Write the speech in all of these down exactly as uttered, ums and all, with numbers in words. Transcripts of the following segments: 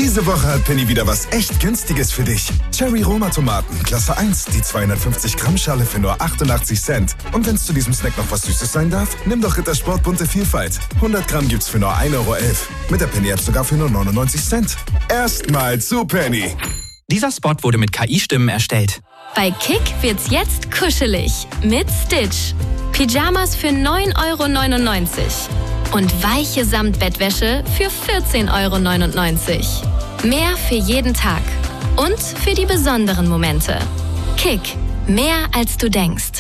Diese Woche hat Penny wieder was echt Günstiges für dich. Cherry Roma Tomaten, Klasse eins, die zweihundertfünfzig Gramm Schale für nur achtundachtzig Cent. Und wenn es zu diesem Snack noch was Süßes sein darf, nimm doch Rittersport bunte Vielfalt. hundert Gramm gibt's für nur ein Euro elf. Mit der Penny-App sogar für nur neunundneunzig Cent. Erstmal zu Penny. Dieser Spot wurde mit K I-Stimmen erstellt. Bei Kick wird's jetzt kuschelig mit Stitch. Pyjamas für neun Euro neunundneunzig. Und weiche Samtbettwäsche für vierzehn Euro neunundneunzig. Mehr für jeden Tag. Und für die besonderen Momente. Kick. Mehr als du denkst.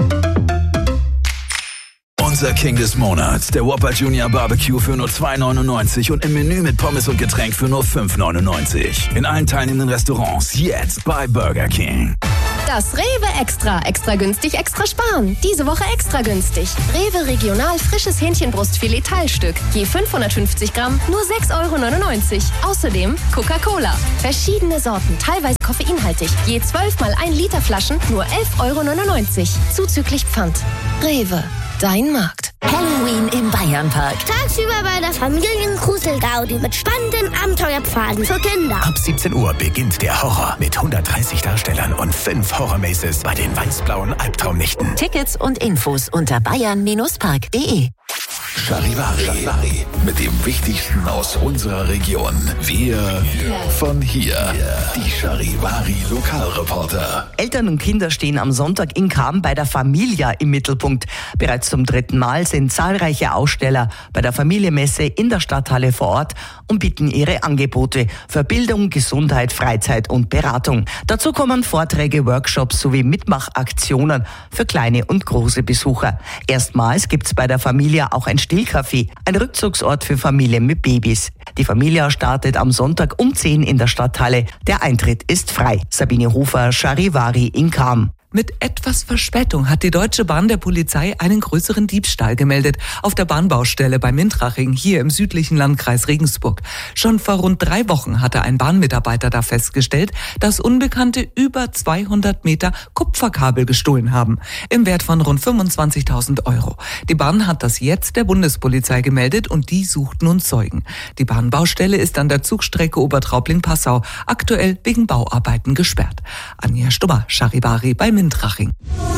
Unser King des Monats, der Whopper Junior Barbecue für nur zwei neunundneunzig und im Menü mit Pommes und Getränk für nur fünf neunundneunzig. In allen teilnehmenden Restaurants jetzt bei Burger King. Das Rewe Extra. Extra günstig, extra sparen. Diese Woche extra günstig. Rewe Regional frisches Hähnchenbrustfilet Teilstück. Je fünfhundertfünfzig Gramm, nur sechs Euro neunundneunzig. Außerdem Coca-Cola. Verschiedene Sorten, teilweise koffeinhaltig. Je zwölf mal ein Liter Flaschen, nur elf Euro neunundneunzig. Zuzüglich Pfand. Rewe. Dein Markt. Halloween im Bayernpark. Tagsüber bei der Familien-Grusel-Gaudi mit spannenden Abenteuerpfaden für Kinder. Ab siebzehn Uhr beginnt der Horror mit hundertdreißig Darstellern und fünf Horror-Maces bei den weiß-blauen Albtraumnächten. Tickets und Infos unter bayern Park punkt de. Charivari. Charivari. Mit dem Wichtigsten aus unserer Region. Wir von hier. Die Charivari Lokalreporter. Eltern und Kinder stehen am Sonntag in Cham bei der Familia im Mittelpunkt. Bereits zum dritten Mal sind zahlreiche Aussteller bei der Familienmesse in der Stadthalle vor Ort und bieten ihre Angebote für Bildung, Gesundheit, Freizeit und Beratung. Dazu kommen Vorträge, Workshops sowie Mitmachaktionen für kleine und große Besucher. Erstmals gibt's bei der Familia auch ein Stillcafé, ein Rückzugsort für Familien mit Babys. Die Familia startet am Sonntag um zehn in der Stadthalle. Der Eintritt ist frei. Sabine Hofer, Charivari in Cham. Mit etwas Verspätung hat die Deutsche Bahn der Polizei einen größeren Diebstahl gemeldet auf der Bahnbaustelle bei Mintraching hier im südlichen Landkreis Regensburg. Schon vor rund drei Wochen hatte ein Bahnmitarbeiter da festgestellt, dass Unbekannte über zweihundert Meter Kupferkabel gestohlen haben, im Wert von rund fünfundzwanzigtausend Euro. Die Bahn hat das jetzt der Bundespolizei gemeldet und die sucht nun Zeugen. Die Bahnbaustelle ist an der Zugstrecke Obertraubling-Passau aktuell wegen Bauarbeiten gesperrt. Anja Stummer, Charivari bei Mintraching.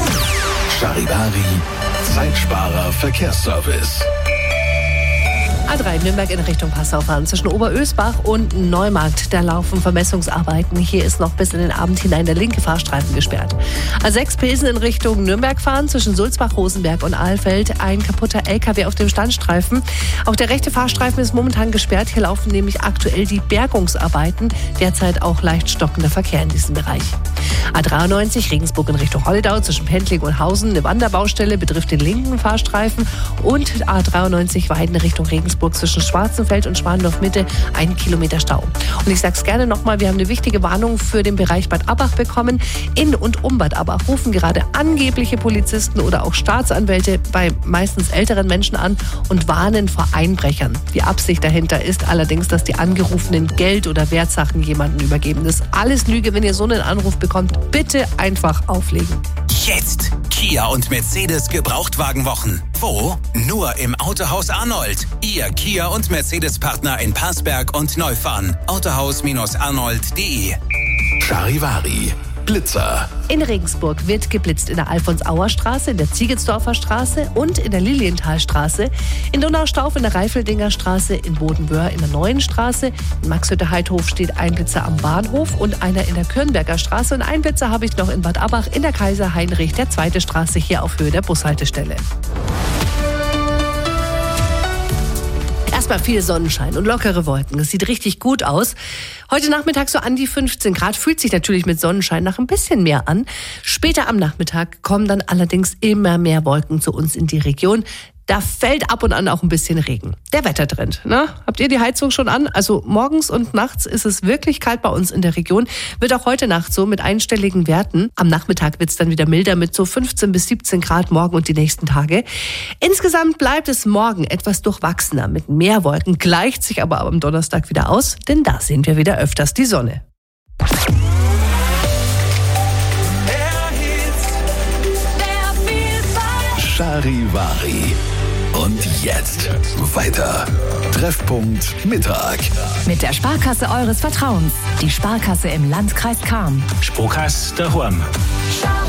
Charivari, Zeitsparer Verkehrsservice. A drei Nürnberg in Richtung Passau fahren. Zwischen Oberösbach und Neumarkt, da laufen Vermessungsarbeiten. Hier ist noch bis in den Abend hinein der linke Fahrstreifen gesperrt. A sechs Pilsen in Richtung Nürnberg fahren. Zwischen Sulzbach, Rosenberg und Ahlfeld ein kaputter L K W auf dem Standstreifen. Auch der rechte Fahrstreifen ist momentan gesperrt. Hier laufen nämlich aktuell die Bergungsarbeiten. Derzeit auch leicht stockender Verkehr in diesem Bereich. A dreiundneunzig Regensburg in Richtung Holledau zwischen Pendling und Hausen. Eine Wanderbaustelle betrifft den linken Fahrstreifen. Und A dreiundneunzig Weiden Richtung Regensburg zwischen Schwarzenfeld und Schwandorf Mitte ein Kilometer Stau. Und ich sag's gerne nochmal, wir haben eine wichtige Warnung für den Bereich Bad Abbach bekommen. In und um Bad Abbach rufen gerade angebliche Polizisten oder auch Staatsanwälte bei meistens älteren Menschen an und warnen vor Einbrechern. Die Absicht dahinter ist allerdings, dass die Angerufenen Geld oder Wertsachen jemandem übergeben. Das ist alles Lüge. Wenn ihr so einen Anruf bekommt, bitte einfach auflegen. Jetzt Kia und Mercedes Gebrauchtwagenwochen. Wo? Nur im Autohaus Arnold. Ihr Kia und Mercedes-Partner in Parsberg und Neufahren. autohaus arnold punkt de. Charivari, Blitzer. In Regensburg wird geblitzt in der Alfons-Auer-Straße, in der Ziegelsdorfer Straße und in der Lilienthalstraße. In Donaustauf in der Reifeldinger Straße, in Bodenböhr in der Neuen Straße. In Maxhütte-Heidhof steht ein Blitzer am Bahnhof und einer in der Kürnberger Straße. Und einen Blitzer habe ich noch in Bad Abbach in der Kaiser Heinrich der zweite Straße hier auf Höhe der Bushaltestelle. Erstmal viel Sonnenschein und lockere Wolken. Das sieht richtig gut aus. Heute Nachmittag so an die fünfzehn Grad. Fühlt sich natürlich mit Sonnenschein nach ein bisschen mehr an. Später am Nachmittag kommen dann allerdings immer mehr Wolken zu uns in die Region. Da fällt ab und an auch ein bisschen Regen. Der Wettertrend, ne? Habt ihr die Heizung schon an? Also morgens und nachts ist es wirklich kalt bei uns in der Region. Wird auch heute Nacht so mit einstelligen Werten. Am Nachmittag wird es dann wieder milder mit so fünfzehn bis siebzehn Grad morgen und die nächsten Tage. Insgesamt bleibt es morgen etwas durchwachsener mit mehr Wolken, gleicht sich aber am Donnerstag wieder aus, denn da sehen wir wieder öfters die Sonne. Charivari. Und jetzt weiter. Treffpunkt Mittag. Mit der Sparkasse eures Vertrauens. Die Sparkasse im Landkreis Cham. Sparkasse daheim.